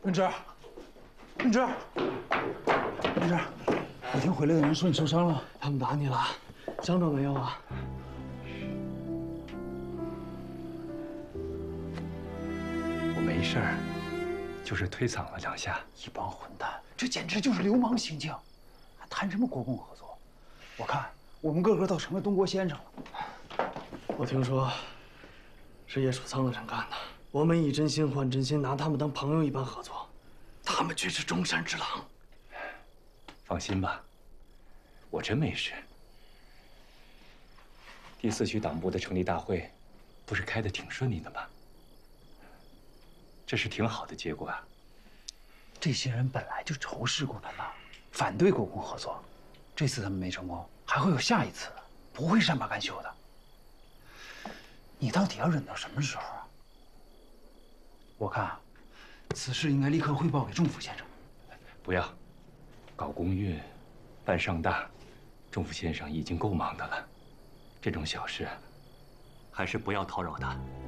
文芝，文芝，文芝，我听回来的人说你受伤了， 他们打你了，伤着没有啊？ 我没事儿，就是推搡了2下。 一帮混蛋，这简直就是流氓行径，还谈什么国共合作？我看我们个个都成了东国先生了。 我听说是叶楚仓的人干的。我们以真心换真心，拿他们当朋友一般合作，他们却是中山之狼。 放心吧，我真没事。第4区党部的成立大会，不是开得挺顺利的吗？这是挺好的结果啊。 这些人本来就仇视共产党，反对国共合作，这次他们没成功，还会有下一次的，不会善罢甘休的。你到底要忍到什么时候啊？我看，此事应该立刻汇报给仲甫先生。 不要，搞公运，办上大，仲甫先生已经够忙的了，这种小事，还是不要叨扰他。